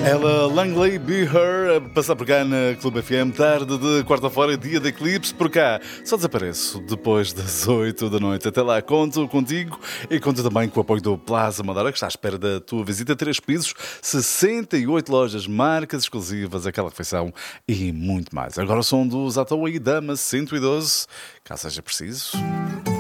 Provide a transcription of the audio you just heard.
Ela, Langley Be Her, a passar por cá na Clube FM, tarde de quarta-feira, dia de eclipse, por cá. Só desapareço depois das 8 da noite. Até lá, conto contigo e conto também com o apoio do Plaza Amadora, que está à espera da tua visita. 3 pisos, 68 lojas, marcas exclusivas, aquela refeição e muito mais. Agora o som dos À Toa e Dama 112, caso seja preciso.